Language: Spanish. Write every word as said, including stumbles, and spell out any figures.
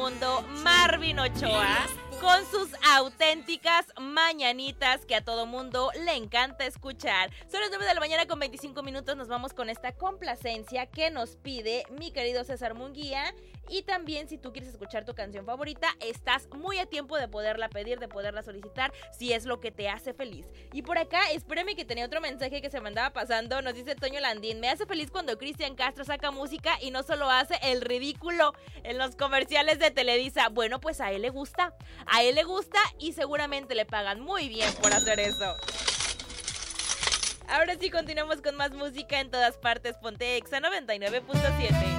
mundo, Marvin Ochoa, con sus auténticas mañanitas que a todo mundo le encanta escuchar. Son las nueve de la mañana con veinticinco minutos, nos vamos con esta complacencia que nos pide mi querido César Munguía. Y también si tú quieres escuchar tu canción favorita, estás muy a tiempo de poderla pedir, de poderla solicitar, si es lo que te hace feliz. Y por acá, espérame que tenía otro mensaje que se me andaba pasando, nos dice Toño Landín: me hace feliz cuando Cristian Castro saca música y no solo hace el ridículo en los comerciales de Televisa. Bueno, pues a él le gusta, a él le gusta y seguramente le pagan muy bien por hacer eso. Ahora sí, continuamos con más música en todas partes. Ponte Exa noventa y nueve punto siete.